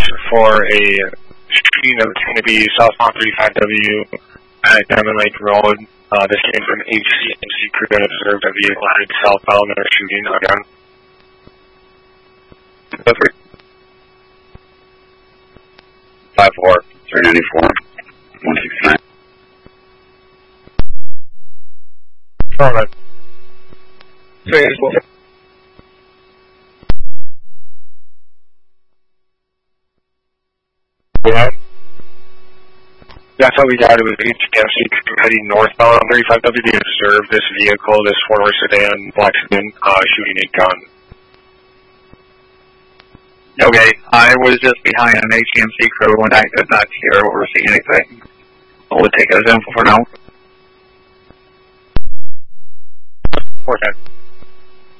for a shooting of Tennessee southbound 35W at Diamond Lake Road. This came from HCMC crew that observed a vehicle headed southbound and are shooting a gun. 5-4, 394, 169. Alright. 384. Yeah. That's what we got. It was HCMC heading northbound on 35W. They observed this vehicle, this four-door sedan, black sedan, shooting a gun. Okay, I was just behind an HCMC crew and I could not hear or see anything. We'll take it as info for now. 410.